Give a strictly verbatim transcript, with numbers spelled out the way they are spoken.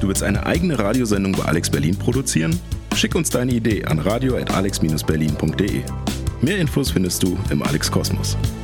willst eine eigene Radiosendung bei Alex Berlin produzieren? Schick uns deine Idee an radio at alex dash berlin punkt de. Mehr Infos findest du im Alex Kosmos.